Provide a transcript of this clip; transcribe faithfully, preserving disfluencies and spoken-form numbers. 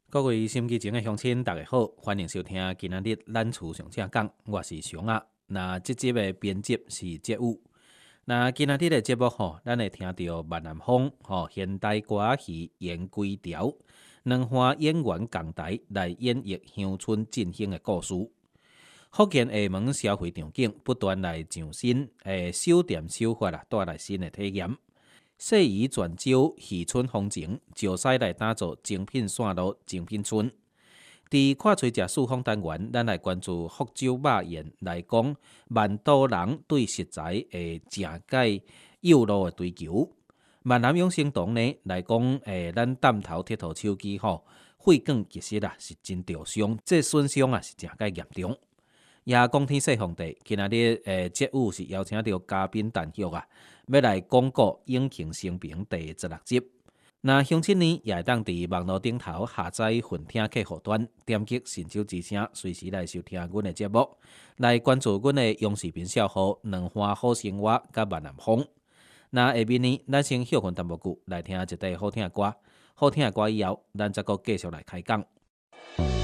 各位心机前的乡亲，大家好，欢迎收听今仔日咱厝上正讲，我是熊啊。那这集的编辑是节武。那今仔日的节目吼，咱会听到万南风吼现代歌戏演几条，两花演员共台来演绎乡村振兴的故事。福建厦门消费场景不断来上新，诶，小店手法啊，带来新的体验。细移转招渔村风情，石狮来打造精品线路、精品村。伫看吹食四方单元，咱来关注福州肉宴来讲，万岛人对食材的正解幼路的追求。闽南养生堂呢来讲，诶，咱担头铁头手机吼，血管其实啊是真着伤，这损伤啊是正介严重。也讲天说皇帝，今仔日诶节目是邀请到嘉宾陈旭啊，要来讲过《永庆生平》第十六集。那乡亲呢，也会当伫网络顶头下载混听客户端，点击伸手之声，随时来收听阮的节目，来关注阮的央视频笑号、两花好生活、甲万南风。那下面呢，咱先休困淡薄久，来听一段好听的歌。好听的歌以后，咱再个继续来开讲。